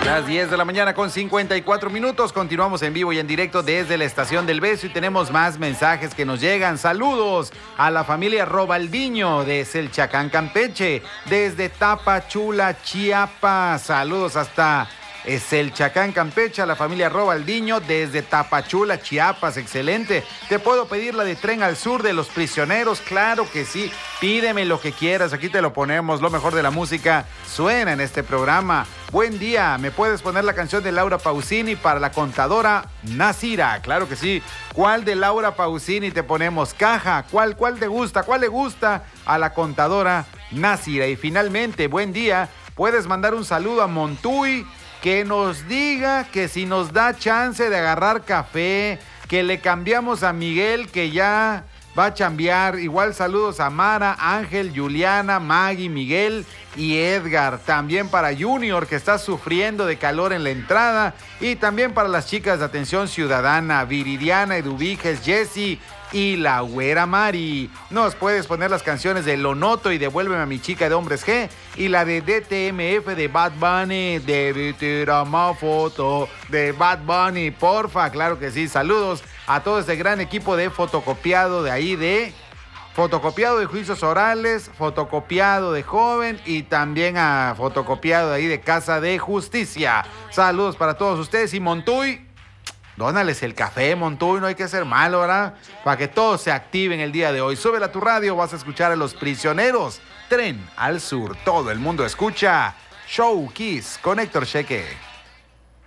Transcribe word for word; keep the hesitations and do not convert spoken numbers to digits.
Las diez de la mañana con cincuenta y cuatro minutos. Continuamos en vivo y en directo desde la Estación del Beso y tenemos más mensajes que nos llegan. Saludos a la familia Robaldiño de Selchacán, Campeche, desde Tapachula, Chiapas. Saludos hasta Selchacán, Campeche, a la familia Robaldiño desde Tapachula, Chiapas. Excelente. ¿Te puedo pedir la de Tren al Sur de Los Prisioneros? Claro que sí. Pídeme lo que quieras. Aquí te lo ponemos. Lo mejor de la música suena en este programa. Buen día. ¿Me puedes poner la canción de Laura Pausini para la contadora Nasira? Claro que sí. ¿Cuál de Laura Pausini te ponemos? Caja. ¿Cuál, cuál te gusta? ¿Cuál le gusta a la contadora Nasira? Y finalmente, buen día. Puedes mandar un saludo a Montuy, que nos diga que si nos da chance de agarrar café, que le cambiamos a Miguel, que ya va a chambear. Igual saludos a Mara, Ángel, Juliana, Maggie, Miguel y Edgar. También para Junior, que está sufriendo de calor en la entrada. Y también para las chicas de Atención Ciudadana, Viridiana, Eduviges, Jessie y la güera Mari. Nos puedes poner las canciones de Lo Noto y Devuélveme a mi chica de Hombres G y la de D T M F de Bad Bunny, de tirama foto de Bad Bunny, porfa. Claro que sí. Saludos a todo este gran equipo de fotocopiado de ahí de fotocopiado de juicios orales, fotocopiado de joven y también a fotocopiado de ahí de Casa de Justicia. Saludos para todos ustedes. Y Montuy, dónales el café, Montuy, no hay que ser malo, ¿verdad? Para que todos se activen el día de hoy. Súbela a tu radio, vas a escuchar a Los Prisioneros. Tren al Sur, todo el mundo escucha Show Kiss con Héctor Cheque.